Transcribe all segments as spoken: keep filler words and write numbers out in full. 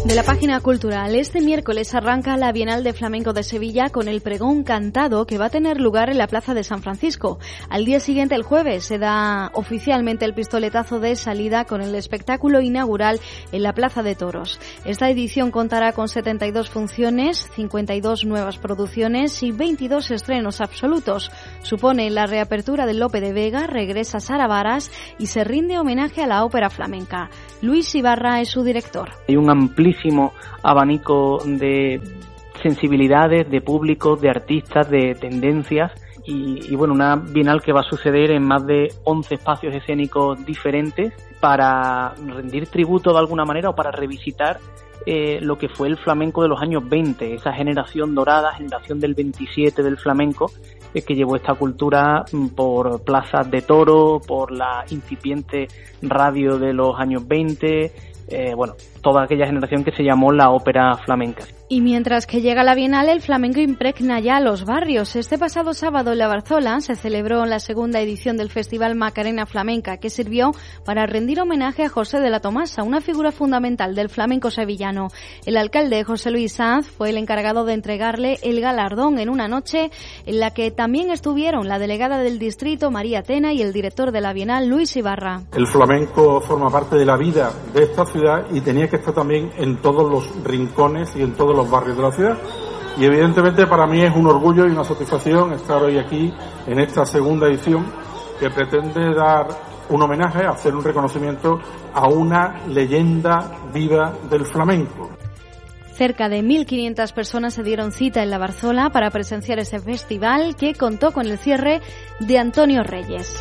De la página cultural, este miércoles arranca la Bienal de Flamenco de Sevilla con el pregón cantado que va a tener lugar en la Plaza de San Francisco. Al día siguiente, el jueves, se da oficialmente el pistoletazo de salida con el espectáculo inaugural en la Plaza de Toros. Esta edición contará con setenta y dos funciones, cincuenta y dos nuevas producciones y veintidós estrenos absolutos. Supone la reapertura del Lope de Vega, regresa Sara Varas y se rinde homenaje a la ópera flamenca. Luis Ibarra es su director. Hay un amplísimo abanico de sensibilidades, de públicos, de artistas, de tendencias y, y bueno, una bienal que va a suceder en más de once espacios escénicos diferentes para rendir tributo de alguna manera o para revisitar eh, lo que fue el flamenco de los años veinte, esa generación dorada, generación del veintisiete del flamenco, eh, que llevó esta cultura por plazas de toro, por la incipiente radio de los años veinte, eh, bueno, toda aquella generación que se llamó la ópera flamenca. Y mientras que llega la Bienal, el flamenco impregna ya los barrios. Este pasado sábado en La Barzola se celebró la segunda edición del Festival Macarena Flamenca, que sirvió para rendir homenaje a José de la Tomasa, una figura fundamental del flamenco sevillano. El alcalde José Luis Sanz fue el encargado de entregarle el galardón en una noche en la que también estuvieron la delegada del distrito María Tena y el director de la Bienal Luis Ibarra. El flamenco forma parte de la vida de esta ciudad y tenía que estar también en todos los rincones y en todos los barrios de la ciudad, y evidentemente para mí es un orgullo y una satisfacción estar hoy aquí en esta segunda edición que pretende dar un homenaje, hacer un reconocimiento a una leyenda viva del flamenco. Cerca de mil quinientas personas se dieron cita en La Barzola para presenciar este festival que contó con el cierre de Antonio Reyes.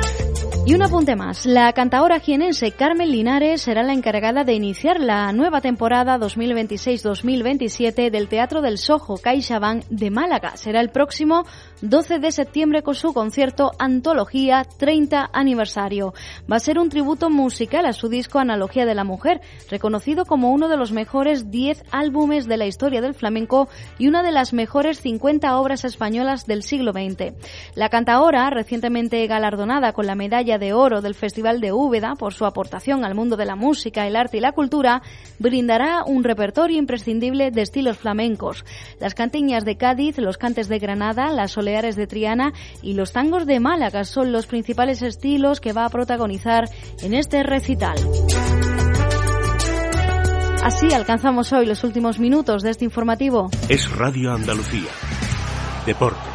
Y un apunte más, la cantaora jienense Carmen Linares será la encargada de iniciar la nueva temporada dos mil veintiséis dos mil veintisiete del Teatro del Sojo CaixaBank de Málaga. Será el próximo doce de septiembre con su concierto Antología treinta aniversario. Va a ser un tributo musical a su disco Analogía de la Mujer, reconocido como uno de los mejores diez álbumes de la historia del flamenco y una de las mejores cincuenta obras españolas del siglo veinte. La cantaora, recientemente galardonada con la medalla de oro del Festival de Úbeda por su aportación al mundo de la música, el arte y la cultura, brindará un repertorio imprescindible de estilos flamencos. Las cantiñas de Cádiz, los cantes de Granada, las soleares de Triana y los tangos de Málaga son los principales estilos que va a protagonizar en este recital. Así alcanzamos hoy los últimos minutos de este informativo. Es Radio Andalucía. Deportes.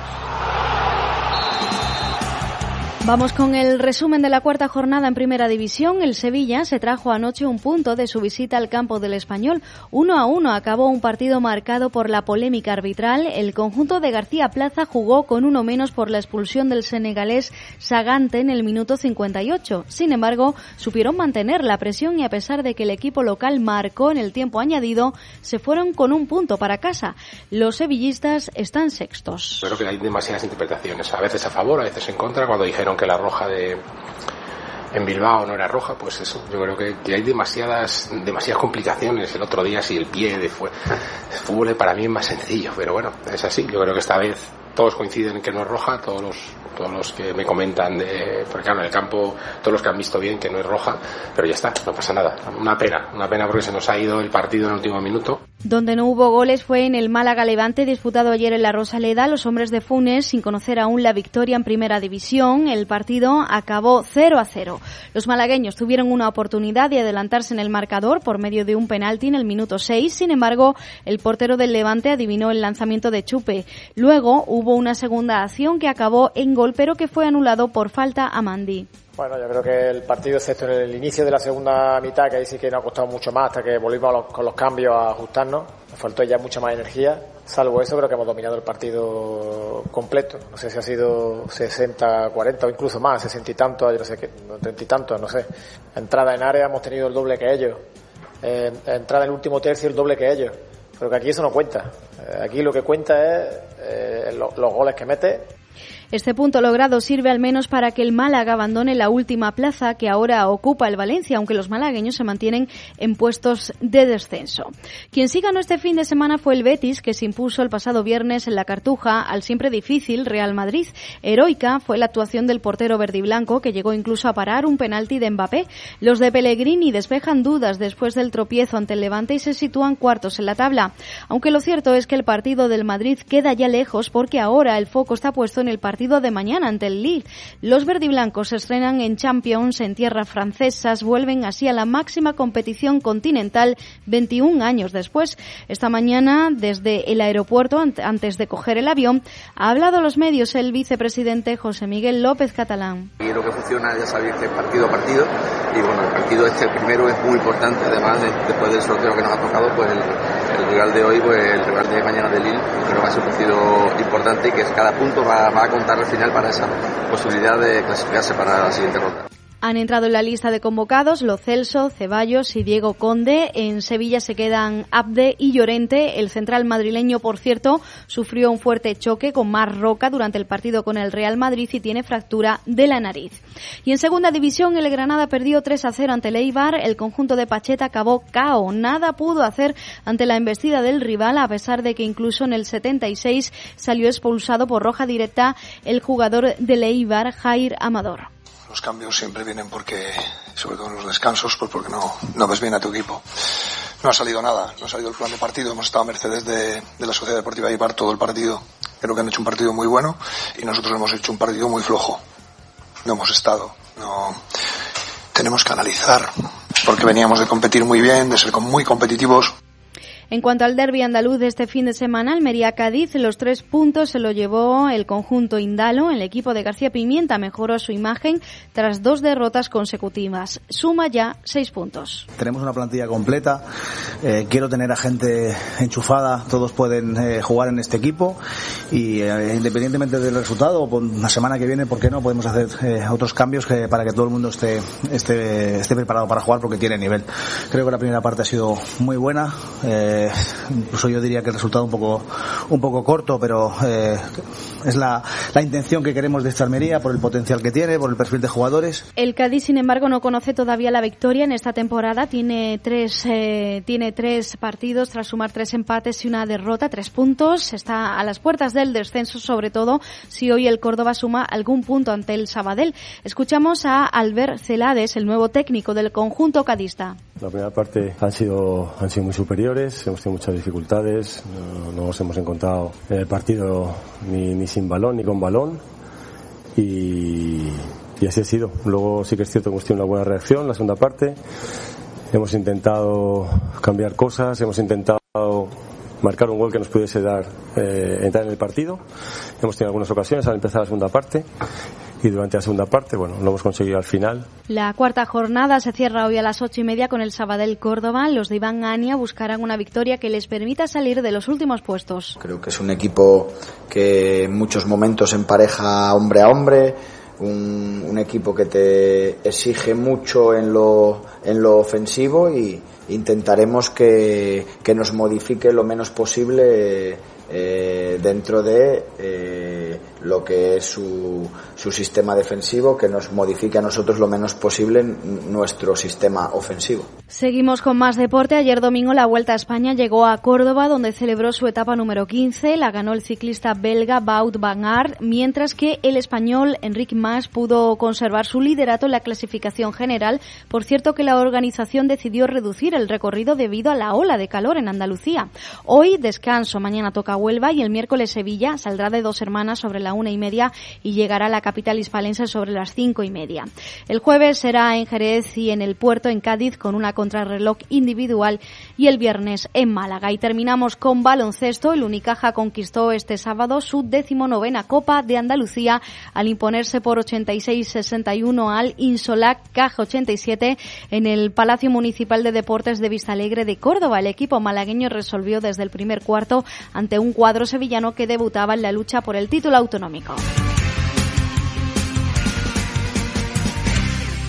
Vamos con el resumen de la cuarta jornada en Primera División. El Sevilla se trajo anoche un punto de su visita al campo del Español. Uno a uno acabó un partido marcado por la polémica arbitral. El conjunto de García Plaza jugó con uno menos por la expulsión del senegalés Sagante en el minuto cincuenta y ocho. Sin embargo, supieron mantener la presión y a pesar de que el equipo local marcó en el tiempo añadido, se fueron con un punto para casa. Los sevillistas están sextos. Creo que hay demasiadas interpretaciones, a veces a favor, a veces en contra. Cuando dijeron que la roja de en Bilbao no era roja, pues eso, yo creo que, que hay demasiadas demasiadas complicaciones. El otro día si el pie de fue el fútbol para mí es más sencillo, pero bueno, es así. Yo creo que esta vez todos coinciden en que no es roja, todos los todos los que me comentan de, porque claro, en el campo todos los que han visto bien que no es roja, pero ya está, no pasa nada. Una pena, una pena porque se nos ha ido el partido en el último minuto. Donde no hubo goles fue en el Málaga Levante disputado ayer en la Rosaleda. Los hombres de Funes, sin conocer aún la victoria en Primera División, el partido acabó cero a cero. Los malagueños tuvieron una oportunidad de adelantarse en el marcador por medio de un penalti en el minuto seis. Sin embargo, el portero del Levante adivinó el lanzamiento de Chupe. Luego hubo una segunda acción que acabó en gol, pero que fue anulado por falta a Mandi. Bueno, yo creo que el partido, excepto en el inicio de la segunda mitad, que ahí sí que nos ha costado mucho más hasta que volvimos a los, con los cambios a ajustarnos, nos faltó ya mucha más energía. Salvo eso, creo que hemos dominado el partido completo. No sé si ha sido sesenta cuarenta o incluso más, sesenta y tantos, yo no sé qué, treinta y tantos, no sé. Entrada en área hemos tenido el doble que ellos. Eh, entrada en el último tercio el doble que ellos. Pero que aquí eso no cuenta. Eh, aquí lo que cuenta es eh, lo, los goles que mete. Este punto logrado sirve al menos para que el Málaga abandone la última plaza que ahora ocupa el Valencia, aunque los malagueños se mantienen en puestos de descenso. Quien sí ganó este fin de semana fue el Betis, que se impuso el pasado viernes en la Cartuja al siempre difícil Real Madrid. Heroica fue la actuación del portero verdiblanco, que llegó incluso a parar un penalti de Mbappé. Los de Pellegrini despejan dudas después del tropiezo ante el Levante y se sitúan cuartos en la tabla. Aunque lo cierto es que el partido del Madrid queda ya lejos, porque ahora el foco está puesto en el partido de mañana ante el Lille. Los verdiblancos se estrenan en Champions en tierras francesas, vuelven así a la máxima competición continental veintiún años después. Esta mañana, desde el aeropuerto, antes de coger el avión, ha hablado a los medios el vicepresidente José Miguel López Catalán. Y lo que funciona, ya sabéis, que es partido a partido, y bueno, el partido este, el primero, es muy importante, además, después del sorteo que nos ha tocado, pues el, el rival de hoy, pues el rival de mañana de Lille, creo que va a ser un partido importante y que cada punto va, va a contar al final para esa posibilidad de clasificarse para la siguiente ronda. Han entrado en la lista de convocados Lo Celso, Ceballos y Diego Conde. En Sevilla se quedan Abde y Llorente. El central madrileño, por cierto, sufrió un fuerte choque con Marc Roca durante el partido con el Real Madrid y tiene fractura de la nariz. Y en segunda división, el Granada perdió tres a cero ante el Eibar. El conjunto de Pacheta acabó K O. Nada pudo hacer ante la embestida del rival, a pesar de que incluso en el setenta y seis salió expulsado por roja directa el jugador del Eibar, Jair Amador. Los cambios siempre vienen porque, sobre todo en los descansos, pues porque no, no ves bien a tu equipo. No ha salido nada, no ha salido el plan de partido. Hemos estado a mercedes de, de la Sociedad Deportiva Eibar todo el partido. Creo que han hecho un partido muy bueno y nosotros hemos hecho un partido muy flojo. No hemos estado, no. Tenemos que analizar, porque veníamos de competir muy bien, de ser muy competitivos. En cuanto al derbi andaluz de este fin de semana, Almería-Cádiz, los tres puntos se lo llevó el conjunto indalo. El equipo de García Pimienta mejoró su imagen tras dos derrotas consecutivas. Suma ya seis puntos. Tenemos una plantilla completa. Eh, quiero tener a gente enchufada. Todos pueden eh, jugar en este equipo. Y eh, independientemente del resultado, la semana que viene, ¿por qué no? Podemos hacer eh, otros cambios que, para que todo el mundo esté, esté, esté preparado para jugar, porque tiene nivel. Creo que la primera parte ha sido muy buena. Eh, incluso yo diría que el resultado un poco un poco corto, pero eh, es la, la intención que queremos de esta Almería, por el potencial que tiene, por el perfil de jugadores. El Cádiz, sin embargo, no conoce todavía la victoria en esta temporada. Tiene tres eh, tiene tres partidos tras sumar tres empates y una derrota, tres puntos. Está a las puertas del descenso, sobre todo si hoy el Córdoba suma algún punto ante el Sabadell. Escuchamos a Albert Celades, el nuevo técnico del conjunto cadista. La primera parte han sido han sido muy superiores, hemos tenido muchas dificultades, no, no nos hemos encontrado en el partido ni, ni sin balón ni con balón y, y así ha sido. Luego sí que es cierto que hemos tenido una buena reacción la segunda parte, hemos intentado cambiar cosas, hemos intentado marcar un gol que nos pudiese dar eh, entrar en el partido. Hemos tenido algunas ocasiones al empezar la segunda parte y durante la segunda parte, bueno, lo hemos conseguido al final. La cuarta jornada se cierra hoy a las ocho y media con el Sabadell Córdoba. Los de Iván Ania buscarán una victoria que les permita salir de los últimos puestos. Creo que es un equipo que en muchos momentos empareja hombre a hombre, un, un equipo que te exige mucho en lo, en lo ofensivo y intentaremos que, que nos modifique lo menos posible eh, dentro de eh, lo que es su, su sistema defensivo, que nos modifique a nosotros lo menos posible nuestro sistema ofensivo. Seguimos con más deporte. Ayer domingo la Vuelta a España llegó a Córdoba, donde celebró su etapa número quince. La ganó el ciclista belga Wout van Aert, mientras que el español Enric Mas pudo conservar su liderato en la clasificación general. Por cierto, que la organización decidió reducir el recorrido debido a la ola de calor en Andalucía. Hoy descanso, mañana toca Huelva y el miércoles Sevilla saldrá de Dos Hermanas sobre la una y media y llegará a la capital hispalense sobre las cinco y media. El jueves será en Jerez y en el Puerto, en Cádiz, con una contrarreloj individual, y el viernes en Málaga. Y terminamos con baloncesto. El Unicaja conquistó este sábado su decimonovena Copa de Andalucía al imponerse por ochenta y seis sesenta y uno al Insolac Caja ochenta y siete en el Palacio Municipal de Deportes de Vistalegre de Córdoba. El equipo malagueño resolvió desde el primer cuarto ante un cuadro sevillano que debutaba en la lucha por el título autonómico.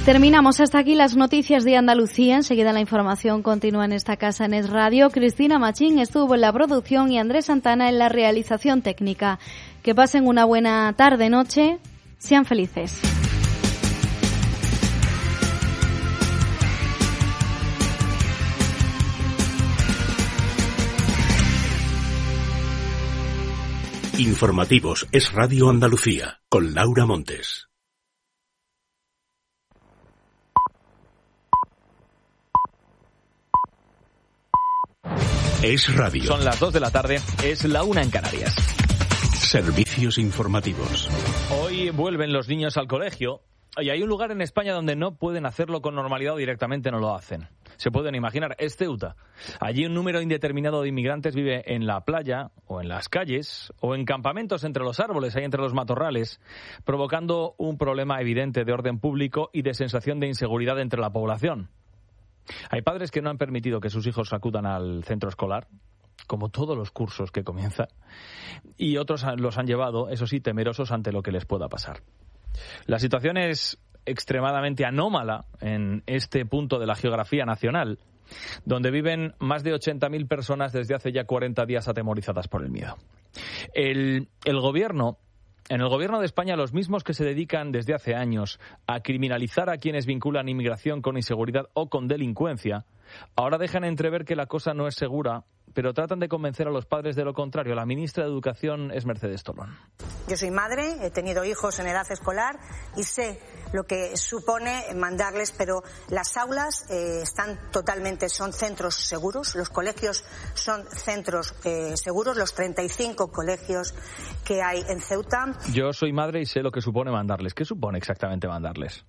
Terminamos hasta aquí las noticias de Andalucía. Enseguida la información continúa en esta casa en Es Radio. Cristina Machín estuvo en la producción y Andrés Santana en la realización técnica. Que pasen una buena tarde, noche. Sean felices. Informativos Es Radio Andalucía con Laura Montes. Es Radio. Son las dos de la tarde, es la una en Canarias. Servicios informativos. Hoy vuelven los niños al colegio y hay un lugar en España donde no pueden hacerlo con normalidad o directamente no lo hacen. Se pueden imaginar, es Ceuta. Allí un número indeterminado de inmigrantes vive en la playa o en las calles o en campamentos entre los árboles, ahí entre los matorrales, provocando un problema evidente de orden público y de sensación de inseguridad entre la población. Hay padres que no han permitido que sus hijos acudan al centro escolar, como todos los cursos que comienzan, y otros los han llevado, eso sí, temerosos ante lo que les pueda pasar. La situación es extremadamente anómala en este punto de la geografía nacional, donde viven más de ochenta mil personas desde hace ya cuarenta días atemorizadas por el miedo. El, el gobierno... En el gobierno de España, los mismos que se dedican desde hace años a criminalizar a quienes vinculan inmigración con inseguridad o con delincuencia, ahora dejan entrever que la cosa no es segura, pero tratan de convencer a los padres de lo contrario. La ministra de Educación es Mercedes Tolón. Yo soy madre, he tenido hijos en edad escolar y sé lo que supone mandarles, pero las aulas eh, están totalmente, son centros seguros, los colegios son centros eh, seguros, los treinta y cinco colegios que hay en Ceuta. Yo soy madre y sé lo que supone mandarles. ¿Qué supone exactamente mandarles?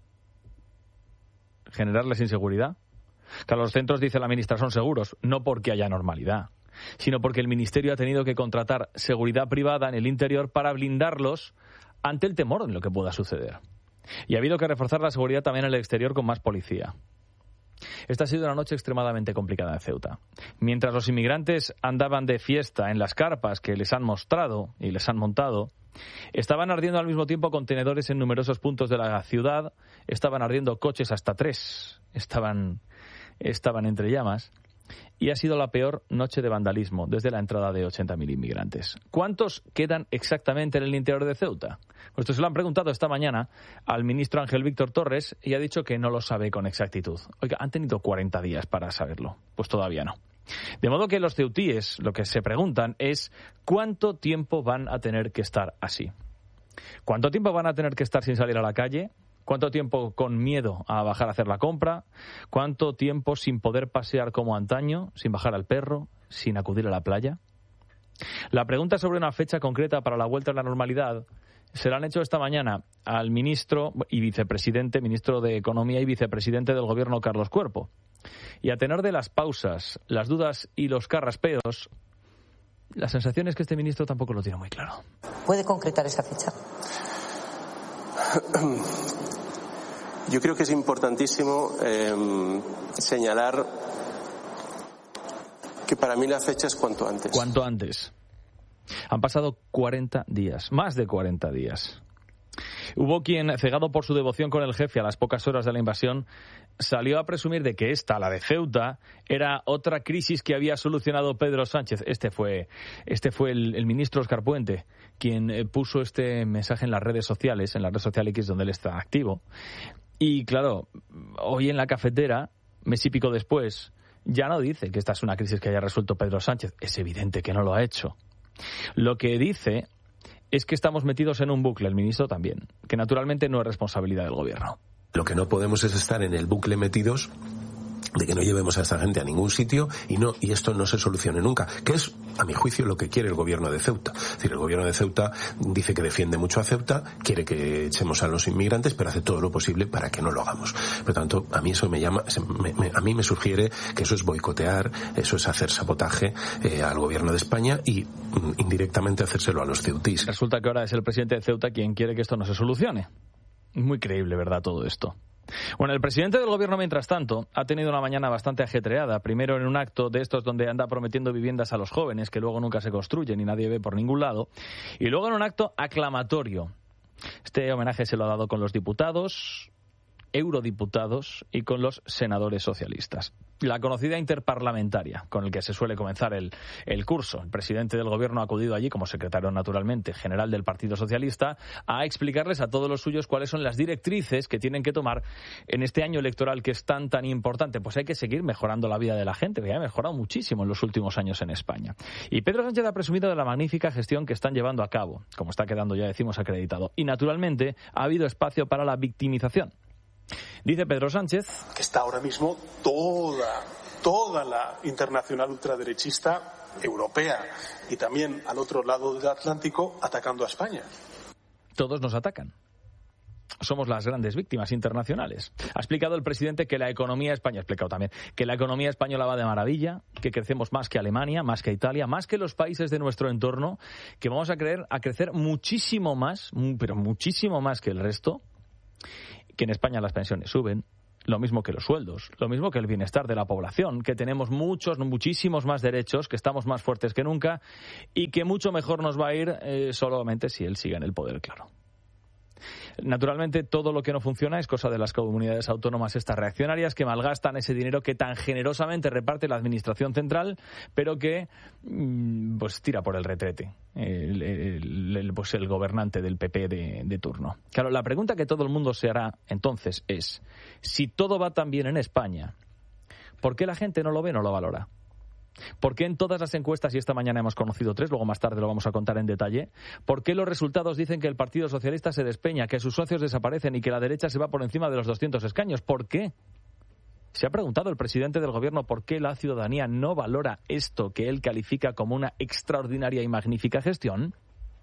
¿Generarles inseguridad? Que los centros, dice la ministra, son seguros, no porque haya normalidad, sino porque el Ministerio ha tenido que contratar seguridad privada en el interior para blindarlos ante el temor en lo que pueda suceder. Y ha habido que reforzar la seguridad también en el exterior con más policía. Esta ha sido una noche extremadamente complicada en Ceuta. Mientras los inmigrantes andaban de fiesta en las carpas que les han mostrado y les han montado, estaban ardiendo al mismo tiempo contenedores en numerosos puntos de la ciudad, estaban ardiendo coches hasta tres, estaban... estaban entre llamas, y ha sido la peor noche de vandalismo desde la entrada de ochenta mil inmigrantes. ¿Cuántos quedan exactamente en el interior de Ceuta? Pues esto se lo han preguntado esta mañana al ministro Ángel Víctor Torres y ha dicho que no lo sabe con exactitud. Oiga, han tenido cuarenta días para saberlo. Pues todavía no. De modo que los ceutíes lo que se preguntan es ¿cuánto tiempo van a tener que estar así? ¿Cuánto tiempo van a tener que estar sin salir a la calle? ¿Cuánto tiempo con miedo a bajar a hacer la compra? ¿Cuánto tiempo sin poder pasear como antaño, sin bajar al perro, sin acudir a la playa? La pregunta sobre una fecha concreta para la vuelta a la normalidad se la han hecho esta mañana al ministro y vicepresidente, ministro de Economía y vicepresidente del Gobierno, Carlos Cuerpo. Y a tenor de las pausas, las dudas y los carraspeos, la sensación es que este ministro tampoco lo tiene muy claro. ¿Puede concretar esa fecha? Yo creo que es importantísimo eh, señalar que para mí la fecha es cuanto antes. Cuanto antes. Han pasado cuarenta días, más de cuarenta días. Hubo quien, cegado por su devoción con el jefe a las pocas horas de la invasión, salió a presumir de que esta, la de Ceuta, era otra crisis que había solucionado Pedro Sánchez. Este fue, este fue el, el ministro Óscar Puente, quien eh, puso este mensaje en las redes sociales, en la red social X donde él está activo. Y claro, hoy en la cafetera, mes y pico después, ya no dice que esta es una crisis que haya resuelto Pedro Sánchez. Es evidente que no lo ha hecho. Lo que dice es que estamos metidos en un bucle, el ministro también, que naturalmente no es responsabilidad del gobierno. Lo que no podemos es estar en el bucle metidos de que no llevemos a esta gente a ningún sitio y no y esto no se solucione nunca, que es, a mi juicio, lo que quiere el gobierno de Ceuta. Es decir, el gobierno de Ceuta dice que defiende mucho a Ceuta, quiere que echemos a los inmigrantes, pero hace todo lo posible para que no lo hagamos. Por lo tanto, a mí eso me llama, me, me, a mí me sugiere que eso es boicotear, eso es hacer sabotaje eh, al gobierno de España y mm, indirectamente hacérselo a los ceutíes. Resulta que ahora es el presidente de Ceuta quien quiere que esto no se solucione. Muy creíble, ¿verdad?, todo esto. Bueno, el presidente del gobierno, mientras tanto, ha tenido una mañana bastante ajetreada. Primero en un acto de estos donde anda prometiendo viviendas a los jóvenes que luego nunca se construyen y nadie ve por ningún lado. Y luego en un acto aclamatorio. Este homenaje se lo ha dado con los diputados, eurodiputados y con los senadores socialistas. La conocida interparlamentaria, con el que se suele comenzar el, el curso. El presidente del gobierno ha acudido allí, como secretario naturalmente general del Partido Socialista, a explicarles a todos los suyos cuáles son las directrices que tienen que tomar en este año electoral que es tan, tan importante. Pues hay que seguir mejorando la vida de la gente, que ha mejorado muchísimo en los últimos años en España. Y Pedro Sánchez ha presumido de la magnífica gestión que están llevando a cabo, como está quedando, ya decimos, acreditado. Y naturalmente ha habido espacio para la victimización. Dice Pedro Sánchez que está ahora mismo toda, toda la internacional ultraderechista europea y también al otro lado del Atlántico atacando a España. Todos nos atacan. Somos las grandes víctimas internacionales. Ha explicado el presidente que la economía española, ha explicado también, que la economía española va de maravilla, que crecemos más que Alemania, más que Italia, más que los países de nuestro entorno, que vamos a, creer, a crecer muchísimo más, pero muchísimo más que el resto, que en España las pensiones suben, lo mismo que los sueldos, lo mismo que el bienestar de la población, que tenemos muchos, muchísimos más derechos, que estamos más fuertes que nunca y que mucho mejor nos va a ir eh, solamente si él sigue en el poder, claro. Naturalmente, todo lo que no funciona es cosa de las comunidades autónomas estas reaccionarias que malgastan ese dinero que tan generosamente reparte la Administración central, pero que pues tira por el retrete el, el, el, pues el gobernante del P P de, de turno. Claro, la pregunta que todo el mundo se hará entonces es, si todo va tan bien en España, ¿por qué la gente no lo ve, no lo valora? ¿Por qué en todas las encuestas, y esta mañana hemos conocido tres, luego más tarde lo vamos a contar en detalle, por qué los resultados dicen que el Partido Socialista se despeña, que sus socios desaparecen y que la derecha se va por encima de los doscientos escaños? ¿Por qué? ¿Se ha preguntado el presidente del gobierno por qué la ciudadanía no valora esto que él califica como una extraordinaria y magnífica gestión?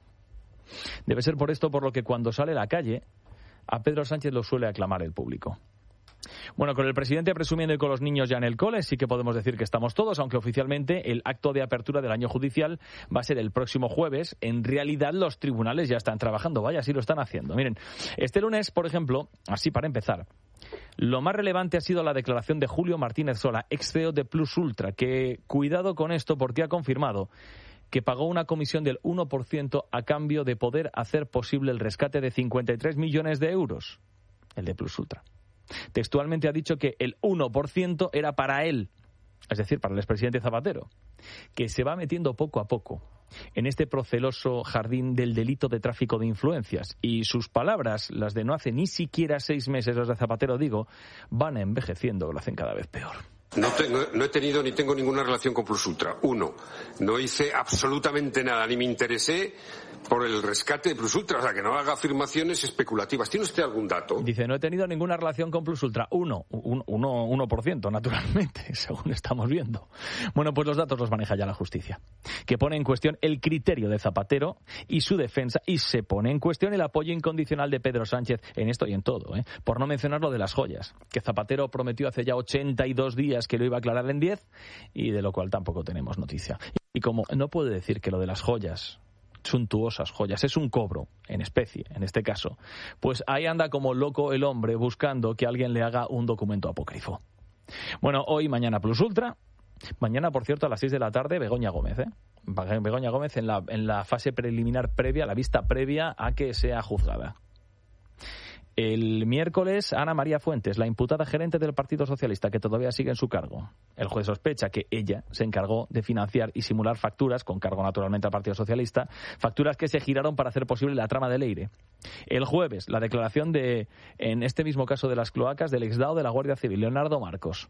Debe ser por esto por lo que cuando sale a la calle, a Pedro Sánchez lo suele aclamar el público. Bueno, con el presidente presumiendo y con los niños ya en el cole, sí que podemos decir que estamos todos, aunque oficialmente el acto de apertura del año judicial va a ser el próximo jueves. En realidad los tribunales ya están trabajando, vaya, sí lo están haciendo. Miren, este lunes, por ejemplo, así para empezar, lo más relevante ha sido la declaración de Julio Martínez Sola, ex C E O de Plus Ultra, que, cuidado con esto porque ha confirmado que pagó una comisión del uno por ciento a cambio de poder hacer posible el rescate de cincuenta y tres millones de euros, el de Plus Ultra. Textualmente ha dicho que el uno por ciento era para él, es decir, para el expresidente Zapatero, que se va metiendo poco a poco en este proceloso jardín del delito de tráfico de influencias. Y sus palabras, las de no hace ni siquiera seis meses, las de Zapatero, digo, van envejeciendo, lo hacen cada vez peor. No, tengo, no he tenido ni tengo ninguna relación con Plus Ultra. Uno, no hice absolutamente nada, ni me interesé por el rescate de Plus Ultra, o sea, que no haga afirmaciones especulativas. ¿Tiene usted algún dato? Dice, no he tenido ninguna relación con Plus Ultra. Uno, un, uno, uno por ciento, naturalmente, según estamos viendo. Bueno, pues los datos los maneja ya la justicia, que pone en cuestión el criterio de Zapatero y su defensa, y se pone en cuestión el apoyo incondicional de Pedro Sánchez en esto y en todo, ¿eh? Por no mencionar lo de las joyas, que Zapatero prometió hace ya ochenta y dos días que lo iba a aclarar en diez, y de lo cual tampoco tenemos noticia. Y como no puede decir que lo de las joyas, suntuosas joyas, es un cobro en especie, en este caso, pues ahí anda como loco el hombre buscando que alguien le haga un documento apócrifo. Bueno, hoy, mañana Plus Ultra, mañana, por cierto, a las seis de la tarde, Begoña Gómez, ¿eh? Begoña Gómez en la, en la fase preliminar previa, la vista previa a que sea juzgada. El miércoles, Ana María Fuentes, la imputada gerente del Partido Socialista, que todavía sigue en su cargo. El juez sospecha que ella se encargó de financiar y simular facturas, con cargo naturalmente al Partido Socialista, facturas que se giraron para hacer posible la trama de Leire. El jueves, la declaración de, en este mismo caso de las cloacas, del exdao de la Guardia Civil, Leonardo Marcos.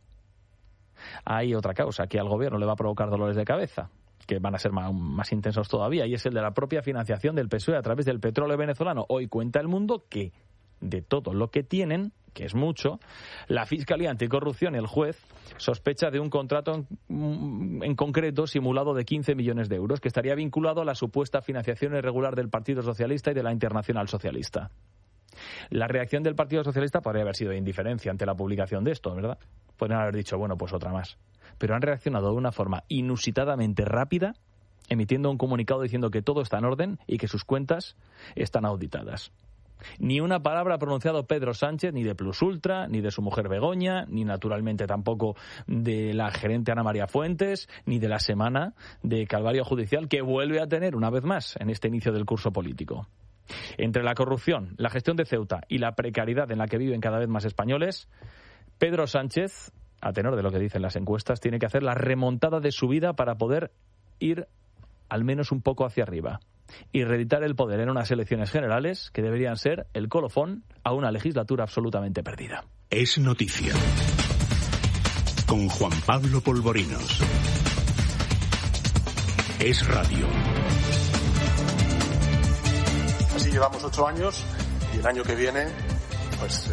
Hay otra causa que al gobierno le va a provocar dolores de cabeza, que van a ser más, más intensos todavía, y es el de la propia financiación del P S O E a través del petróleo venezolano. Hoy cuenta El Mundo que de todo lo que tienen, que es mucho, la Fiscalía Anticorrupción y el juez sospecha de un contrato en, en concreto simulado de quince millones de euros que estaría vinculado a la supuesta financiación irregular del Partido Socialista y de la Internacional Socialista. La reacción del Partido Socialista podría haber sido de indiferencia ante la publicación de esto, ¿verdad? Podrían haber dicho, bueno, pues otra más. Pero han reaccionado de una forma inusitadamente rápida, emitiendo un comunicado diciendo que todo está en orden y que sus cuentas están auditadas. Ni una palabra ha pronunciado Pedro Sánchez, ni de Plus Ultra, ni de su mujer Begoña, ni naturalmente tampoco de la gerente Ana María Fuentes, ni de la semana de calvario judicial que vuelve a tener una vez más en este inicio del curso político. Entre la corrupción, la gestión de Ceuta y la precariedad en la que viven cada vez más españoles, Pedro Sánchez, a tenor de lo que dicen las encuestas, tiene que hacer la remontada de su vida para poder ir al menos un poco hacia arriba y reeditar el poder en unas elecciones generales que deberían ser el colofón a una legislatura absolutamente perdida. Es noticia. Con Juan Pablo Polvorinos. Es radio. Así llevamos ocho años y el año que viene, pues... Eh...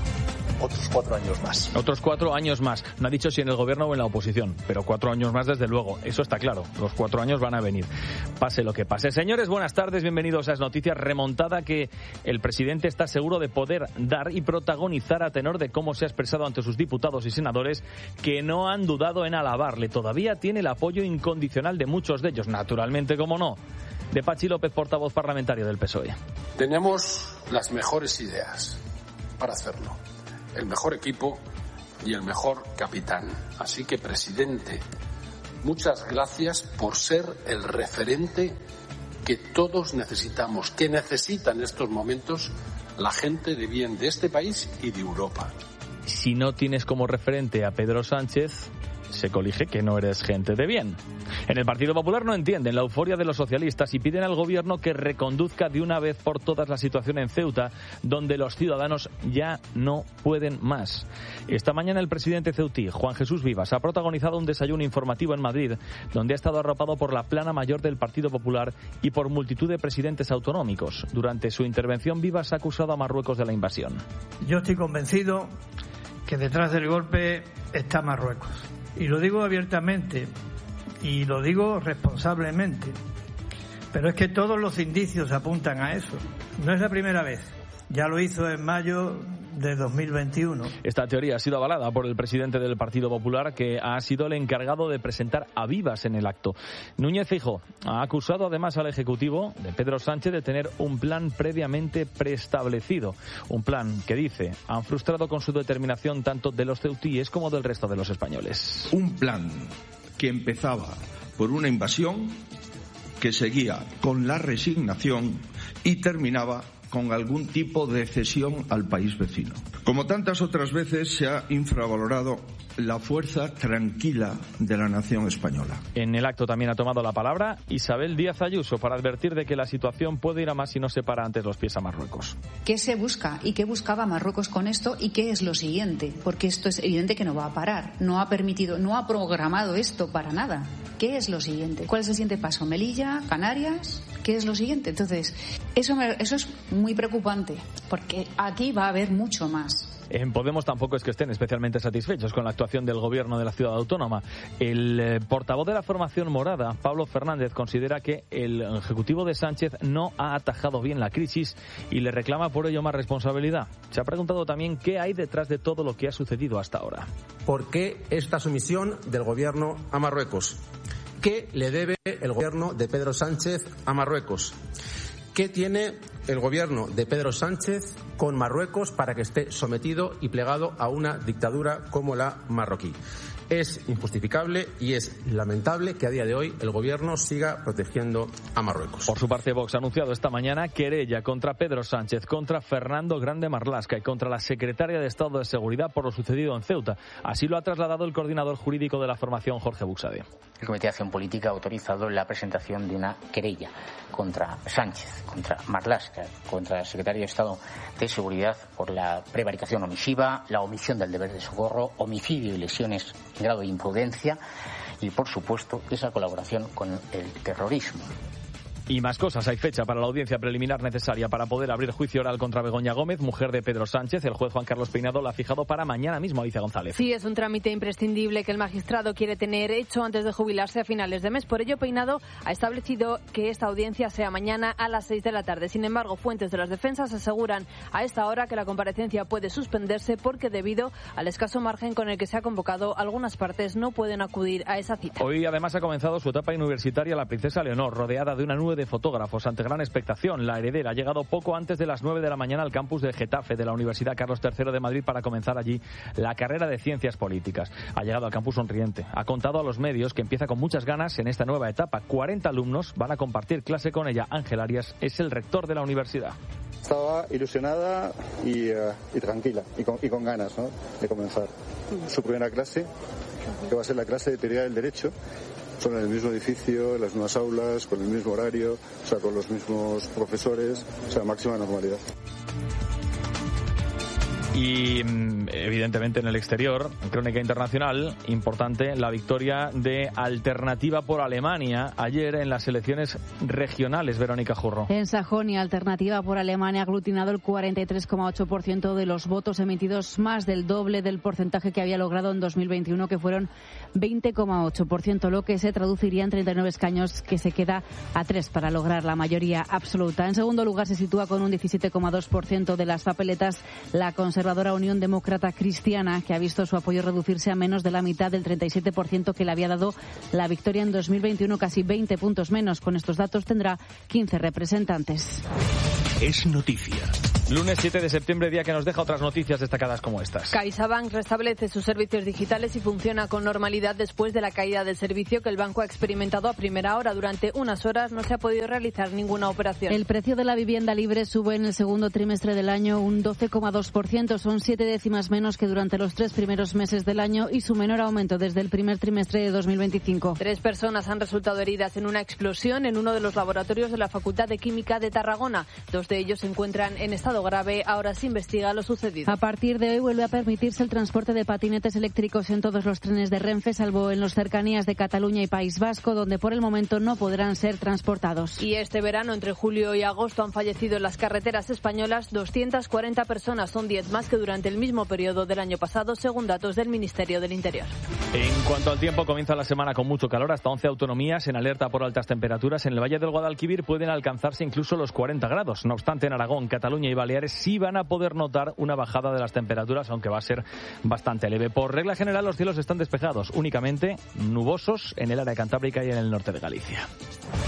otros cuatro años más. Otros cuatro años más. No ha dicho si en el gobierno o en la oposición, pero cuatro años más desde luego. Eso está claro. Los cuatro años van a venir. Pase lo que pase. Señores, buenas tardes. Bienvenidos a Es Noticias. Remontada que el presidente está seguro de poder dar y protagonizar a tenor de cómo se ha expresado ante sus diputados y senadores que no han dudado en alabarle. Todavía tiene el apoyo incondicional de muchos de ellos. Naturalmente, como no, de Pachi López, portavoz parlamentario del P S O E. Tenemos las mejores ideas para hacerlo. El mejor equipo y el mejor capitán. Así que, presidente, muchas gracias por ser el referente que todos necesitamos, que necesita en estos momentos la gente de bien de este país y de Europa. Si no tienes como referente a Pedro Sánchez, se colige que no eres gente de bien. En el Partido Popular no entienden la euforia de los socialistas y piden al gobierno que reconduzca de una vez por todas la situación en Ceuta, donde los ciudadanos ya no pueden más. Esta mañana el presidente ceutí, Juan Jesús Vivas, ha protagonizado un desayuno informativo en Madrid, donde ha estado arropado por la plana mayor del Partido Popular y por multitud de presidentes autonómicos. Durante su intervención, Vivas ha acusado a Marruecos de la invasión. Yo estoy convencido que detrás del golpe está Marruecos. Y lo digo abiertamente y lo digo responsablemente, pero es que todos los indicios apuntan a eso. No es la primera vez, ya lo hizo en mayo de dos mil veintiuno. Esta teoría ha sido avalada por el presidente del Partido Popular, que ha sido el encargado de presentar a Vivas en el acto. Núñez Feijóo ha acusado además al Ejecutivo de Pedro Sánchez de tener un plan previamente preestablecido. Un plan que, dice, han frustrado con su determinación tanto de los ceutíes como del resto de los españoles. Un plan que empezaba por una invasión, que seguía con la resignación y terminaba con algún tipo de cesión al país vecino. Como tantas otras veces, se ha infravalorado la fuerza tranquila de la nación española. En el acto también ha tomado la palabra Isabel Díaz Ayuso para advertir de que la situación puede ir a más si no se para antes los pies a Marruecos. ¿Qué se busca y qué buscaba Marruecos con esto y qué es lo siguiente? Porque esto es evidente que no va a parar. No ha permitido, no ha programado esto para nada. ¿Qué es lo siguiente? ¿Cuál es el siguiente paso? ¿Melilla? ¿Canarias? ¿Qué es lo siguiente? Entonces, eso, me, eso es muy preocupante, porque aquí va a haber mucho más. En Podemos tampoco es que estén especialmente satisfechos con la actuación del gobierno de la ciudad autónoma. El eh, portavoz de la formación morada, Pablo Fernández, considera que el ejecutivo de Sánchez no ha atajado bien la crisis y le reclama por ello más responsabilidad. Se ha preguntado también qué hay detrás de todo lo que ha sucedido hasta ahora. ¿Por qué esta sumisión del gobierno a Marruecos? ¿Qué le debe el gobierno de Pedro Sánchez a Marruecos? ¿Qué tiene el gobierno de Pedro Sánchez con Marruecos para que esté sometido y plegado a una dictadura como la marroquí? Es injustificable y es lamentable que a día de hoy el gobierno siga protegiendo a Marruecos. Por su parte, Vox ha anunciado esta mañana querella contra Pedro Sánchez, contra Fernando Grande Marlaska y contra la secretaria de Estado de Seguridad por lo sucedido en Ceuta. Así lo ha trasladado el coordinador jurídico de la formación, Jorge Buxade. El Comité de Acción Política ha autorizado la presentación de una querella contra Sánchez, contra Marlaska, contra el secretario de Estado de Seguridad por la prevaricación omisiva, la omisión del deber de socorro, homicidio y lesiones en grado de imprudencia y, por supuesto, esa colaboración con el terrorismo. Y más cosas. Hay fecha para la audiencia preliminar necesaria para poder abrir juicio oral contra Begoña Gómez, mujer de Pedro Sánchez. El juez Juan Carlos Peinado la ha fijado para mañana mismo, Alicia González. Sí, es un trámite imprescindible que el magistrado quiere tener hecho antes de jubilarse a finales de mes. Por ello, Peinado ha establecido que esta audiencia sea mañana a las seis de la tarde. Sin embargo, fuentes de las defensas aseguran a esta hora que la comparecencia puede suspenderse porque, debido al escaso margen con el que se ha convocado, algunas partes no pueden acudir a esa cita. Hoy, además, ha comenzado su etapa universitaria la princesa Leonor, rodeada de una nube de fotógrafos ante gran expectación. La heredera ha llegado poco antes de las nueve de la mañana al campus de Getafe de la Universidad Carlos tercero de Madrid para comenzar allí la carrera de Ciencias Políticas. Ha llegado al campus sonriente. Ha contado a los medios que empieza con muchas ganas en esta nueva etapa. cuarenta alumnos van a compartir clase con ella. Ángel Arias es el rector de la universidad. Estaba ilusionada y, uh, y tranquila y con, y con ganas, ¿no?, de comenzar su primera clase, que va a ser la clase de teoría del derecho. Son en el mismo edificio, en las mismas aulas, con el mismo horario, o sea, con los mismos profesores, o sea, máxima normalidad. Y evidentemente en el exterior, en crónica internacional, importante la victoria de Alternativa por Alemania ayer en las elecciones regionales. Verónica Jurro. En Sajonia, Alternativa por Alemania ha aglutinado el cuarenta y tres coma ocho por ciento de los votos emitidos, más del doble del porcentaje que había logrado en dos mil veintiuno, que fueron veinte coma ocho por ciento, lo que se traduciría en treinta y nueve escaños, que se queda a tres para lograr la mayoría absoluta. En segundo lugar se sitúa con un diecisiete coma dos por ciento de las papeletas la conservadora Unión Demócrata Cristiana, que ha visto su apoyo reducirse a menos de la mitad del treinta y siete por ciento que le había dado la victoria en dos mil veintiuno, casi veinte puntos menos. Con estos datos tendrá quince representantes. Es noticia. Lunes siete de septiembre, día que nos deja otras noticias destacadas como estas. CaixaBank restablece sus servicios digitales y funciona con normalidad después de la caída del servicio que el banco ha experimentado a primera hora. Durante unas horas no se ha podido realizar ninguna operación. El precio de la vivienda libre sube en el segundo trimestre del año un doce coma dos por ciento. Son siete décimas menos que durante los tres primeros meses del año y su menor aumento desde el primer trimestre de dos mil veinticinco. Tres personas han resultado heridas en una explosión en uno de los laboratorios de la Facultad de Química de Tarragona. Dos de ellos se encuentran en estado grave. Ahora se investiga lo sucedido. A partir de hoy vuelve a permitirse el transporte de patinetes eléctricos en todos los trenes de Renfe, salvo en las cercanías de Cataluña y País Vasco, donde por el momento no podrán ser transportados. Y este verano, entre julio y agosto, han fallecido en las carreteras españolas doscientas cuarenta personas. Son diez más que durante el mismo periodo del año pasado, según datos del Ministerio del Interior. En cuanto al tiempo, comienza la semana con mucho calor. Hasta once autonomías en alerta por altas temperaturas. En el Valle del Guadalquivir pueden alcanzarse incluso los cuarenta grados. No obstante, en Aragón, Cataluña y Baleares sí van a poder notar una bajada de las temperaturas, aunque va a ser bastante leve. Por regla general, los cielos están despejados, únicamente nubosos en el área cantábrica y en el norte de Galicia.